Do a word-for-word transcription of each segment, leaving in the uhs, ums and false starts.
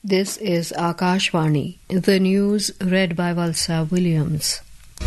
This is Akashvani. The news read by Valsa Williams.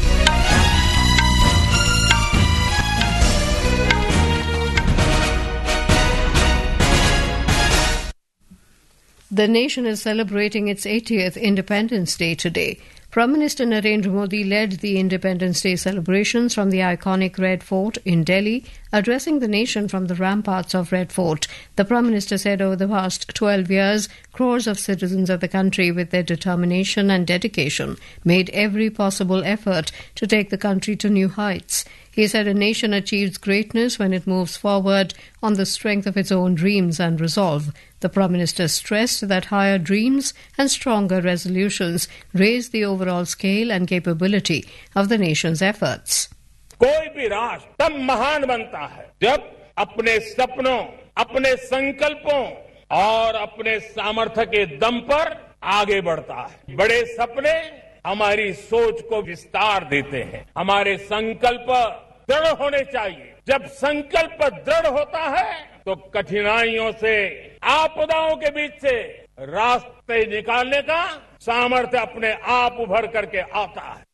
The nation is celebrating its eightieth Independence Day today. Prime Minister Narendra Modi led the Independence Day celebrations from the iconic Red Fort in Delhi. Addressing the nation from the ramparts of Red Fort, the Prime Minister said over the past twelve years, crores of citizens of the country, with their determination and dedication, made every possible effort to take the country to new heights. He said a nation achieves greatness when it moves forward on the strength of its own dreams and resolve. The Prime Minister stressed that higher dreams and stronger resolutions raise the overall scale and capability of the nation's efforts. कोई भी राष्ट्र तब महान बनता है जब अपने सपनों, अपने संकल्पों और अपने सामर्थ्य के दम पर आगे बढ़ता है। बड़े सपने हमारी सोच को विस्तार देते हैं। हमारे संकल्प दृढ़ होने चाहिए। जब संकल्प दृढ़ होता है तो कठिनाइयों से, आपदाओं के बीच से रास्ते निकालने का सामर्थ्य अपने आप उभर करके आता है।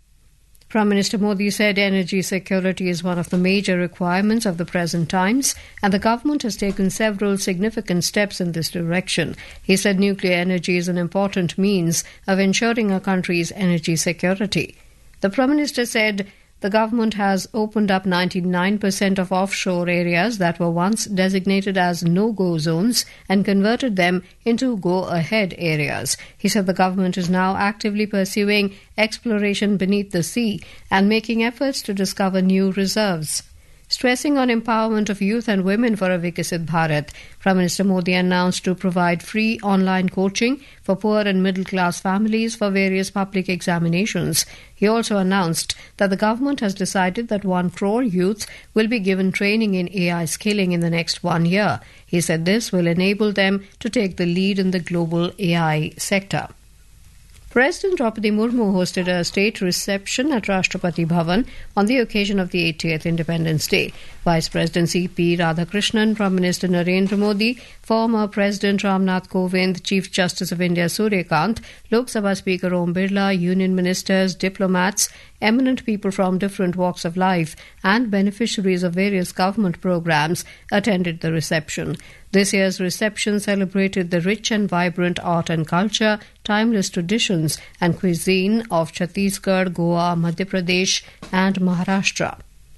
Prime Minister Modi said energy security is one of the major requirements of the present times, and the government has taken several significant steps in this direction. He said nuclear energy is an important means of ensuring our country's energy security. The Prime Minister said the government has opened up ninety-nine percent of offshore areas that were once designated as no-go zones and converted them into go-ahead areas. He said the government is now actively pursuing exploration beneath the sea and making efforts to discover new reserves. Stressing on empowerment of youth and women for a Vikasit Bharat, Prime Minister Modi announced to provide free online coaching for poor and middle-class families for various public examinations. He also announced that the government has decided that one crore youths will be given training in A I skilling in the next one year. He said this will enable them to take the lead in the global A I sector. President Draupadi Murmu hosted a state reception at Rashtrapati Bhavan on the occasion of the eightieth Independence Day. Vice President C P Radhakrishnan, Prime Minister Narendra Modi, former President Ramnath Kovind, Chief Justice of India Surya Kant, Lok Sabha Speaker Om Birla, union ministers, diplomats, eminent people from different walks of life and beneficiaries of various government programs attended the reception. This year's reception celebrated the rich and vibrant art and culture, timeless traditions and cuisine of Chhattisgarh, Goa, Madhya Pradesh and Maharashtra.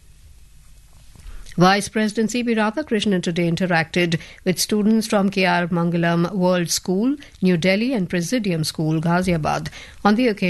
Vice President C P Radhakrishnan today interacted with students from K R Mangalam World School, New Delhi and Presidium School, Ghaziabad on the occasion